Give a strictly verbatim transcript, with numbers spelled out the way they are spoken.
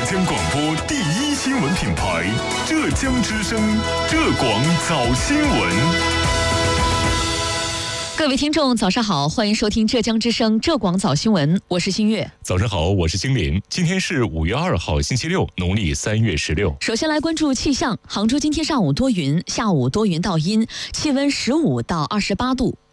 江广播第一新闻品牌浙江之声浙广早新闻。 各位听众早上好，欢迎收听浙江之声浙广早新闻，我是新月。 早上好，我是金林。今天是五月二号星期六，农历三月十六。 首先来关注气象，杭州今天上午多云，下午多云到阴，气温十五到二十八度。